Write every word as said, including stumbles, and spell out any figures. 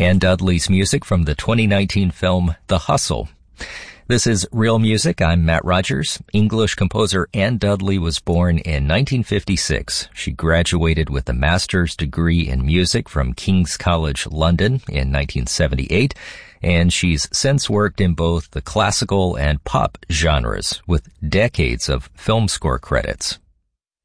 Ann Dudley's music from the twenty nineteen film The Hustle. This is Real Music. I'm Matt Rogers. English composer Ann Dudley was born in nineteen fifty-six. She graduated with a master's degree in music from King's College London in nineteen seventy-eight, and she's since worked in both the classical and pop genres with decades of film score credits.